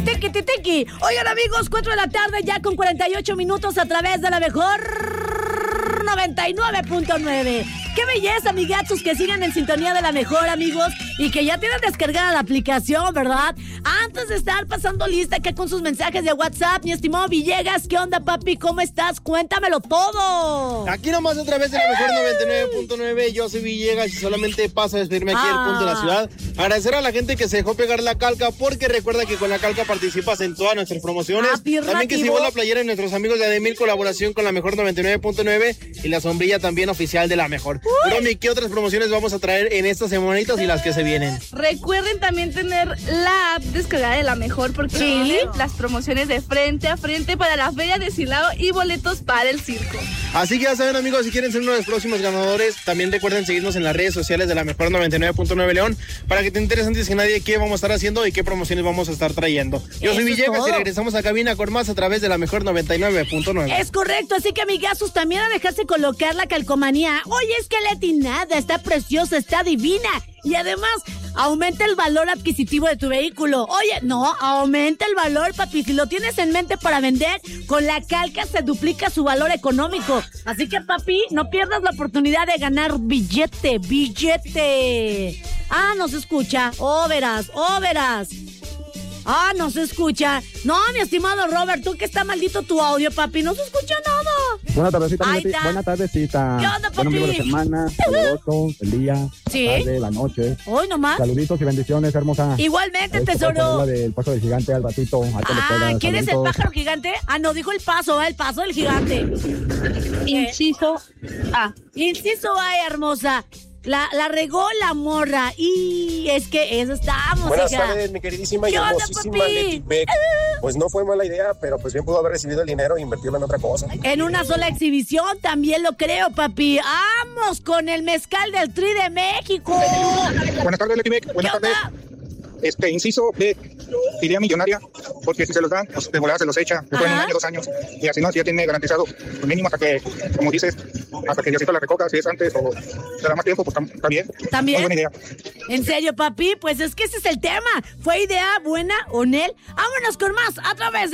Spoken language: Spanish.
Tequi. Oigan, amigos, 4 de la tarde ya con 48 minutos a través de la mejor 99.9. Qué belleza, amigachos, que sigan en sintonía de la mejor, amigos, y que ya tienen descargada la aplicación, ¿verdad? Antes de estar pasando lista acá con sus mensajes de WhatsApp, mi estimado Villegas, ¿qué onda, papi? ¿Cómo estás? Cuéntamelo todo. Aquí nomás a través de la mejor 99.9, yo soy Villegas y solamente paso a despedirme aquí del punto de la ciudad. Agradecer a la gente que se dejó pegar la calca, porque recuerda que con la calca participas en todas nuestras promociones. También que se llevó la playera de nuestros amigos de Ademil, colaboración con la mejor 99.9 y la sombrilla también oficial de la mejor. Romy, ¿qué otras promociones vamos a traer en estas semanitas y las que se vienen? Recuerden también tener la app descargada de la mejor, porque tiene las promociones de frente a frente para la Feria de Silao y boletos para el circo. Así que ya saben, amigos, si quieren ser uno de los próximos ganadores, también recuerden seguirnos en las redes sociales de la mejor 99.9 León para que te enteres antes que nadie qué vamos a estar haciendo y qué promociones vamos a estar trayendo. Yo soy Villegas y regresamos a cabina con más a través de la mejor 99.9. Es correcto, así que amigazos, también a dejarse colocar la calcomanía. Oye, es que Leti nada, está preciosa, está divina. Y además, aumenta el valor adquisitivo de tu vehículo. Oye, no, aumenta el valor, papi. Si lo tienes en mente para vender, con la calca se duplica su valor económico. Así que, papi, no pierdas la oportunidad de ganar billete. Ah, no se escucha. Verás. Ah, no se escucha. No, mi estimado Robert, tú que está maldito tu audio, papi. No se escucha nada. Buena tardecita, buena tardecita. ¿Qué onda, papi? Buen amigo de semana, saludoso, el día, ¿Sí? la tarde, la noche. Hoy nomás. Saluditos y bendiciones, hermosa. Igualmente, tesoro. La del paso del gigante al ratito. ¿Quién es el pájaro gigante? Ah, no, dijo el paso del gigante. Inciso A. Inciso A, hermosa. La regó la morra. Y es que eso estábamos. Buenas tardes, mi queridísima y hermosísima Leti Beck. Pues no fue mala idea, pero pues bien pudo haber recibido el dinero e invertirlo en otra cosa. En una sola exhibición, también lo creo, papi. ¡Vamos con el mezcal del Tri de México! Buenas tardes, Leti Beck. Buenas tardes. Inciso B, iría millonaria, porque si se los dan, pues de volada se los echa, después en 1 año, 2 años, y así no, ya tiene garantizado, mínimo hasta que, como dices, hasta que Diosito la recoja, si es antes o se da más tiempo, pues está bien. También. Muy buena idea. En serio, papi, pues es que ese es el tema. ¿Fue idea buena o no? Vámonos con más a través de